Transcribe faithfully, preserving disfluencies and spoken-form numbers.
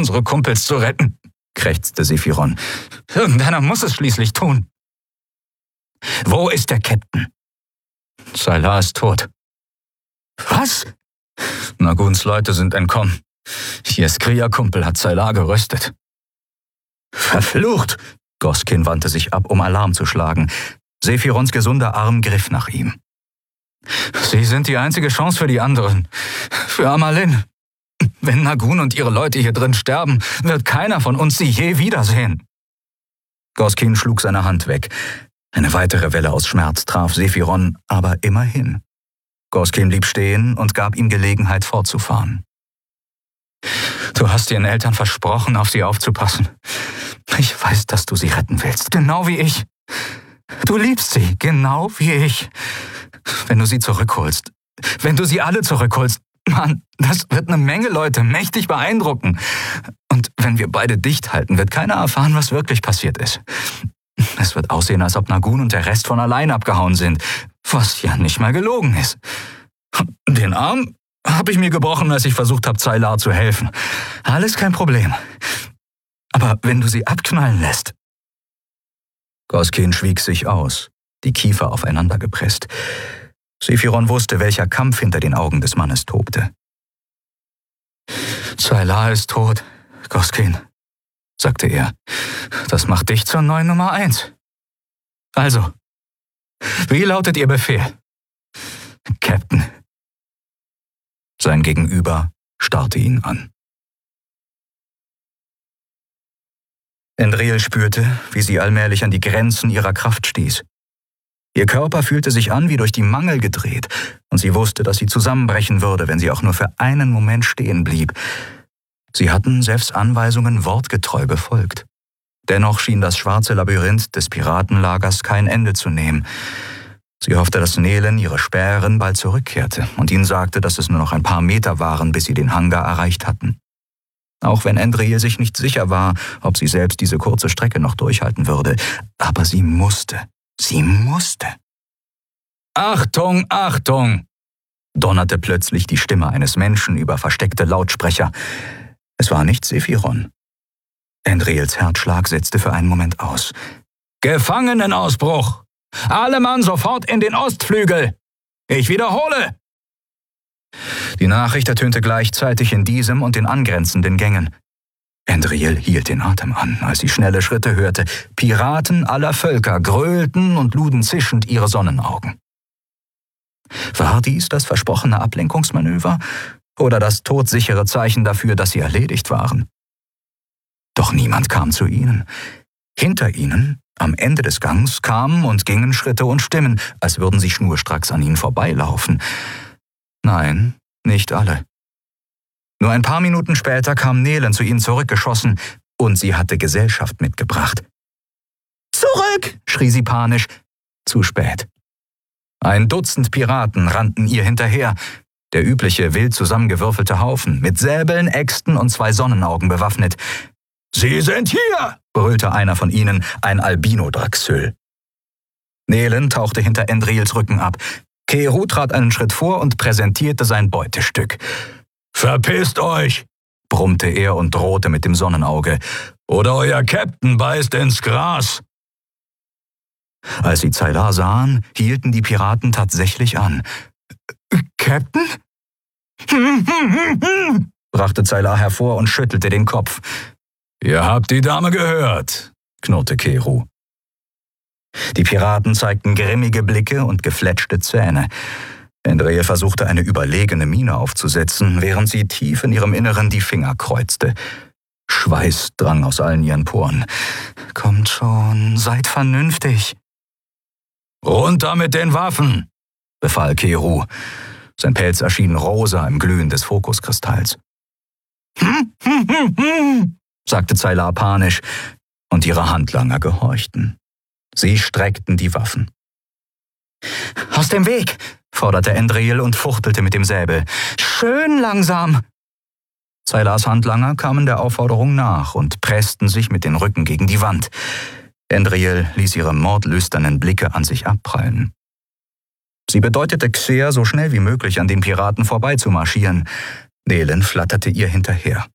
unsere Kumpels zu retten, krächzte Sephiron. Irgendeiner muss es schließlich tun. Wo ist der Captain? Saylar ist tot. Was? Naguns Leute sind entkommen. Ihr Skria-Kumpel hat Saylar geröstet. Verflucht! Goskin wandte sich ab, um Alarm zu schlagen. Sephirons gesunder Arm griff nach ihm. Sie sind die einzige Chance für die anderen. Für Amalin. Wenn Nagun und ihre Leute hier drin sterben, wird keiner von uns sie je wiedersehen. Goskin schlug seine Hand weg. Eine weitere Welle aus Schmerz traf Sephiron, aber immerhin. Goskin blieb stehen und gab ihm Gelegenheit fortzufahren. Du hast ihren Eltern versprochen, auf sie aufzupassen. Ich weiß, dass du sie retten willst, genau wie ich. Du liebst sie, genau wie ich. Wenn du sie zurückholst, wenn du sie alle zurückholst, Mann, das wird eine Menge Leute mächtig beeindrucken. Und wenn wir beide dicht halten, wird keiner erfahren, was wirklich passiert ist. Es wird aussehen, als ob Nagun und der Rest von allein abgehauen sind, was ja nicht mal gelogen ist. Den Arm habe ich mir gebrochen, als ich versucht habe, Saylar zu helfen. Alles kein Problem. Aber wenn du sie abknallen lässt... Goskin schwieg sich aus, die Kiefer aufeinander gepresst. Sephiron wusste, welcher Kampf hinter den Augen des Mannes tobte. Saylar ist tot, Goskin, sagte er. Das macht dich zur neuen Nummer eins. Also, wie lautet Ihr Befehl? Captain. Sein Gegenüber starrte ihn an. Endril spürte, wie sie allmählich an die Grenzen ihrer Kraft stieß. Ihr Körper fühlte sich an wie durch die Mangel gedreht, und sie wusste, dass sie zusammenbrechen würde, wenn sie auch nur für einen Moment stehen blieb. Sie hatten selbst Anweisungen wortgetreu befolgt. Dennoch schien das schwarze Labyrinth des Piratenlagers kein Ende zu nehmen. Sie hoffte, dass Nelen ihre Späherin bald zurückkehrte und ihnen sagte, dass es nur noch ein paar Meter waren, bis sie den Hangar erreicht hatten. Auch wenn Endril sich nicht sicher war, ob sie selbst diese kurze Strecke noch durchhalten würde. Aber sie musste. Sie musste. Achtung, Achtung! Donnerte plötzlich die Stimme eines Menschen über versteckte Lautsprecher. Es war nicht Sephiron. Endrils Herzschlag setzte für einen Moment aus. Gefangenenausbruch! Alle Mann sofort in den Ostflügel! Ich wiederhole! Die Nachricht ertönte gleichzeitig in diesem und den angrenzenden Gängen. Endril hielt den Atem an, als sie schnelle Schritte hörte. Piraten aller Völker gröhlten und luden zischend ihre Sonnenaugen. War dies das versprochene Ablenkungsmanöver oder das todsichere Zeichen dafür, dass sie erledigt waren? Doch niemand kam zu ihnen. Hinter ihnen, am Ende des Gangs, kamen und gingen Schritte und Stimmen, als würden sie schnurstracks an ihnen vorbeilaufen. Nein, nicht alle. Nur ein paar Minuten später kam Nelen zu ihnen zurückgeschossen und sie hatte Gesellschaft mitgebracht. »Zurück!« schrie sie panisch. Zu spät. Ein Dutzend Piraten rannten ihr hinterher, der übliche wild zusammengewürfelte Haufen, mit Säbeln, Äxten und zwei Sonnenaugen bewaffnet. »Sie sind hier!« brüllte einer von ihnen, ein Albino-Draxyl. Nelen tauchte hinter Endrils Rücken ab. Keru trat einen Schritt vor und präsentierte sein Beutestück. »Verpisst euch«, brummte er und drohte mit dem Sonnenauge, »oder euer Captain beißt ins Gras.« Als sie Saylar sahen, hielten die Piraten tatsächlich an. »Captain?« brachte Saylar hervor und schüttelte den Kopf. »Ihr habt die Dame gehört«, knurrte Keru. Die Piraten zeigten grimmige Blicke und gefletschte Zähne. Endril versuchte eine überlegene Miene aufzusetzen, während sie tief in ihrem Inneren die Finger kreuzte. Schweiß drang aus allen ihren Poren. »Kommt schon, seid vernünftig.« »Runter mit den Waffen«, befahl Keru. Sein Pelz erschien rosa im Glühen des Fokuskristalls. »Hm, hm, hm, hm«, sagte Saylar panisch, und ihre Handlanger gehorchten. Sie streckten die Waffen. »Aus dem Weg«, forderte Endril und fuchtelte mit dem Säbel. »Schön langsam!« Saylars Handlanger kamen der Aufforderung nach und pressten sich mit den Rücken gegen die Wand. Endril ließ ihre mordlüsternen Blicke an sich abprallen. Sie bedeutete Xer, so schnell wie möglich an den Piraten vorbeizumarschieren. Nelen flatterte ihr hinterher.